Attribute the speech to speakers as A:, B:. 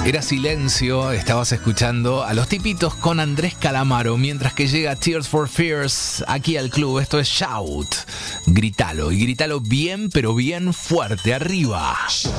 A: Era Silencio, estabas escuchando a Los Tipitos con Andrés Calamaro, mientras que llega Tears for Fears aquí al club. Esto es Shout. Grítalo, y grítalo bien, pero bien fuerte, arriba.